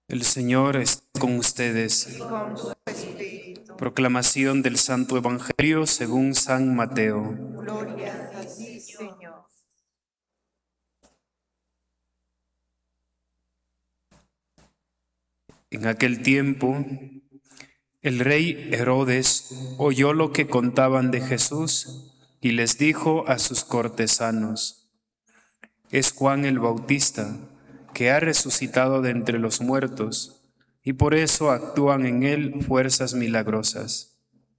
El Señor está con ustedes. y con tu espíritu. Proclamación del Santo Evangelio según San Mateo. Gloria a ti, Señor. En aquel tiempo, el rey Herodes oyó lo que contaban de Jesús y les dijo a sus cortesanos: Es Juan el Bautista, que ha resucitado de entre los muertos, y por eso actúan en él fuerzas milagrosas.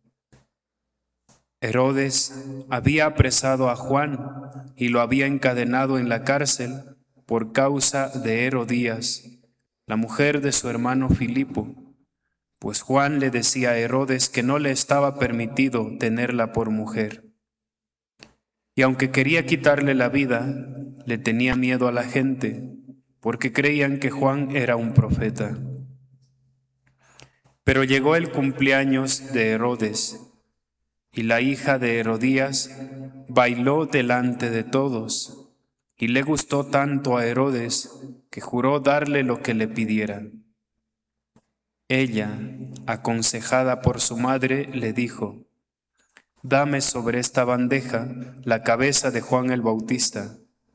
Herodes había apresado a Juan y lo había encadenado en la cárcel por causa de Herodías, la mujer de su hermano Filipo, pues Juan le decía a Herodes que no le estaba permitido tenerla por mujer. Y aunque quería quitarle la vida, le tenía miedo a la gente, porque creían que Juan era un profeta. Pero llegó el cumpleaños de Herodes, y la hija de Herodías bailó delante de todos, y le gustó tanto a Herodes que juró darle lo que le pidiera. Ella, aconsejada por su madre, le dijo: Dame sobre esta bandeja la cabeza de Juan el Bautista.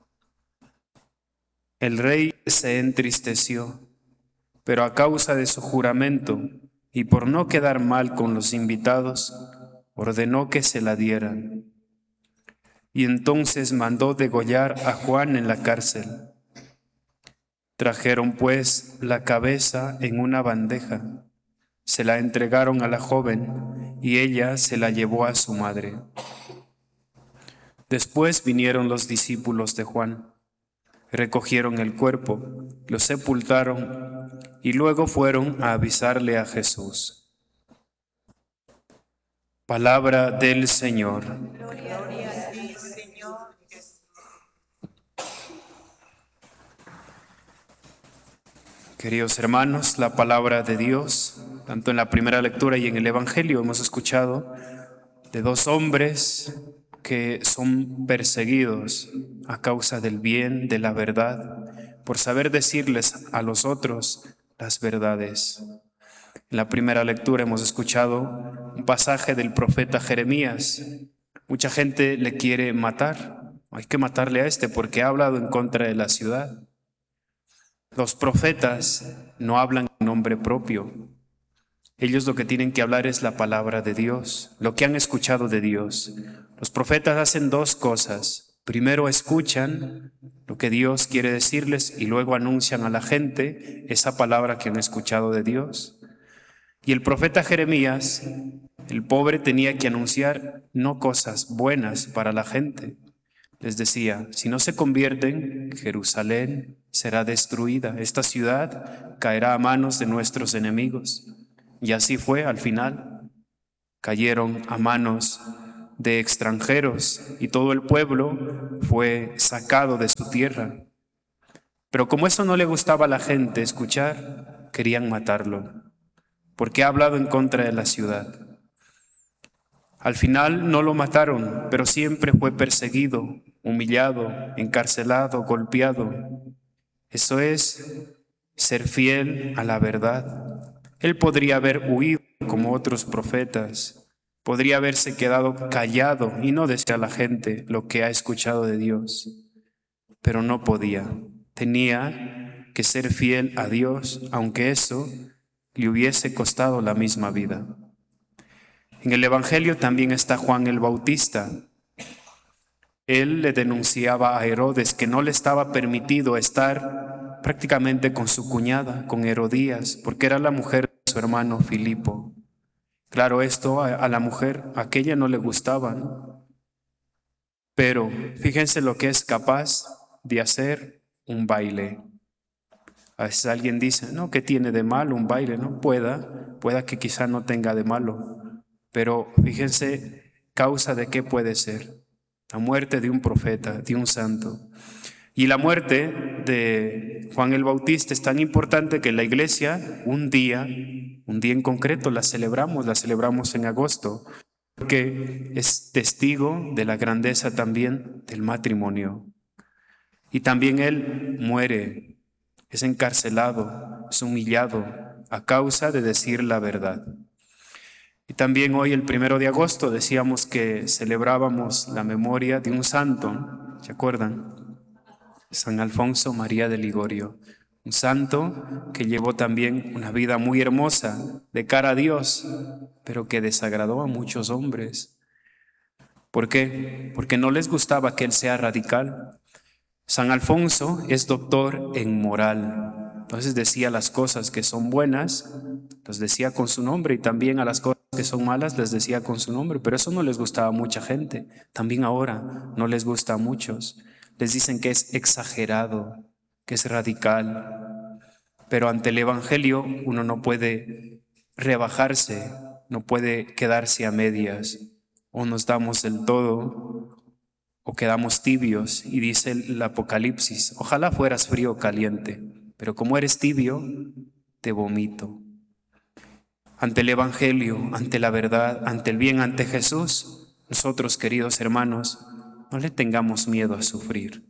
El rey se entristeció, pero a causa de su juramento y por no quedar mal con los invitados, ordenó que se la dieran. Y entonces mandó degollar a Juan en la cárcel. Trajeron pues la cabeza en una bandeja, se la entregaron a la joven y ella se la llevó a su madre. Después vinieron los discípulos de Juan, recogieron el cuerpo, lo sepultaron y luego fueron a avisarle a Jesús. Palabra del Señor. Gloria a ti, Señor Jesús. Queridos hermanos, la palabra de Dios, tanto en la primera lectura y en el Evangelio, hemos escuchado de dos hombres que son perseguidos a causa del bien, de la verdad, por saber decirles a los otros las verdades. En la primera lectura hemos escuchado un pasaje del profeta Jeremías. Mucha gente le quiere matar. Hay que matarle a este porque ha hablado en contra de la ciudad. Los profetas no hablan en nombre propio. Ellos lo que tienen que hablar es la palabra de Dios, lo que han escuchado de Dios. Los profetas hacen dos cosas. Primero escuchan lo que Dios quiere decirles y luego anuncian a la gente esa palabra que han escuchado de Dios. Y el profeta Jeremías, el pobre, tenía que anunciar no cosas buenas para la gente. Les decía: si no se convierten, Jerusalén será destruida, esta ciudad caerá a manos de nuestros enemigos. Y así fue al final. Cayeron a manos de extranjeros y todo el pueblo fue sacado de su tierra. Pero como eso no le gustaba a la gente escuchar, querían matarlo, porque ha hablado en contra de la ciudad. Al final no lo mataron, pero siempre fue perseguido, humillado, encarcelado, golpeado. Eso es ser fiel a la verdad. Él podría haber huido como otros profetas, podría haberse quedado callado y no decir a la gente lo que ha escuchado de Dios, pero no podía. Tenía que ser fiel a Dios, aunque eso le hubiese costado la misma vida. En el Evangelio también está Juan el Bautista. Él le denunciaba a Herodes que no le estaba permitido estar prácticamente con su cuñada, con Herodías, porque era la mujer de su hermano Filipo. Claro, esto a la mujer, a aquella no le gustaba, ¿no? Pero fíjense lo que es capaz de hacer un baile. A veces alguien dice: no, ¿qué tiene de malo un baile? No, pueda que quizá no tenga de malo. Pero fíjense, causa de qué puede ser. La muerte de un profeta, de un santo. Y la muerte de Juan el Bautista es tan importante que la iglesia un día en concreto la celebramos en agosto, porque es testigo de la grandeza también del matrimonio. Y también él muere, es encarcelado, es humillado a causa de decir la verdad. Y también hoy, el 1 de agosto, decíamos que celebrábamos la memoria de un santo, ¿se acuerdan? San Alfonso María de Ligorio, un santo que llevó también una vida muy hermosa de cara a Dios, pero que desagradó a muchos hombres. ¿Por qué? Porque no les gustaba que él sea radical. San Alfonso es doctor en moral. Entonces decía las cosas que son buenas, las decía con su nombre, y también a las cosas que son malas les decía con su nombre, pero eso no les gustaba a mucha gente. También ahora no les gusta a muchos. Les dicen que es exagerado, que es radical. Pero ante el Evangelio uno no puede rebajarse, no puede quedarse a medias. O nos damos del todo o quedamos tibios. Y dice el Apocalipsis: ojalá fueras frío o caliente, pero como eres tibio, te vomito. Ante el Evangelio, ante la verdad, ante el bien, ante Jesús, nosotros, queridos hermanos, no le tengamos miedo a sufrir.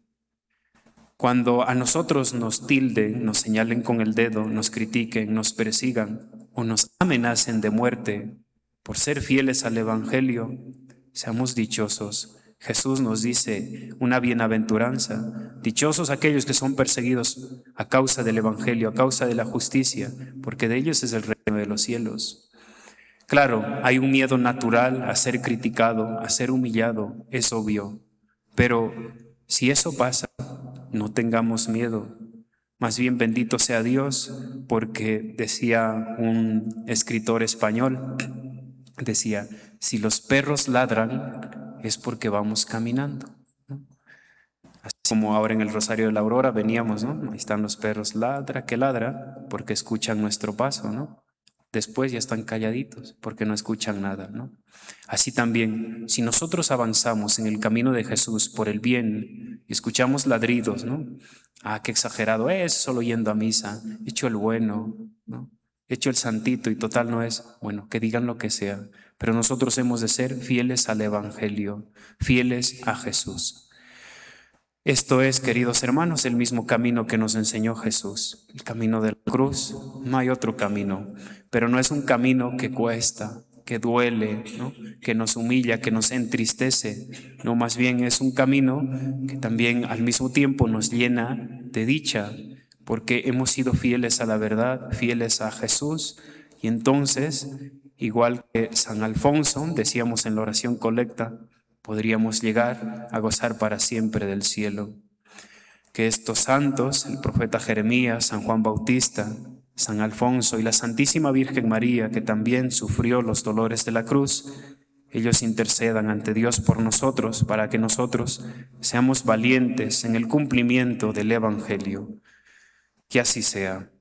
Cuando a nosotros nos tilden, nos señalen con el dedo, nos critiquen, nos persigan o nos amenacen de muerte por ser fieles al Evangelio, seamos dichosos. Jesús nos dice una bienaventuranza: dichosos aquellos que son perseguidos a causa del Evangelio, a causa de la justicia, porque de ellos es el reino de los cielos. Claro, hay un miedo natural a ser criticado, a ser humillado, es obvio, pero si eso pasa, no tengamos miedo. Más bien, bendito sea Dios, porque decía un escritor español, decía: si los perros ladran es porque vamos caminando, ¿no? Así como ahora en el Rosario de la Aurora veníamos, ¿no? Ahí están los perros, ladra, que ladra, porque escuchan nuestro paso, ¿no? Después ya están calladitos porque no escuchan nada, ¿no? Así también, si nosotros avanzamos en el camino de Jesús por el bien y escuchamos ladridos, ¿no? Ah, qué exagerado es, solo yendo a misa, hecho el bueno, ¿no? Hecho el santito, y total no es. Bueno, que digan lo que sea, pero nosotros hemos de ser fieles al Evangelio, fieles a Jesús. Esto es, queridos hermanos, el mismo camino que nos enseñó Jesús, el camino de la cruz. No hay otro camino, pero no es un camino que cuesta, que duele, ¿no? Que nos humilla, que nos entristece. No, más bien es un camino que también al mismo tiempo nos llena de dicha, porque hemos sido fieles a la verdad, fieles a Jesús. Y entonces, igual que San Alfonso, decíamos en la oración colecta, podríamos llegar a gozar para siempre del cielo. Que estos santos, el profeta Jeremías, San Juan Bautista, San Alfonso y la Santísima Virgen María, que también sufrió los dolores de la cruz, ellos intercedan ante Dios por nosotros, para que nosotros seamos valientes en el cumplimiento del Evangelio. Que así sea.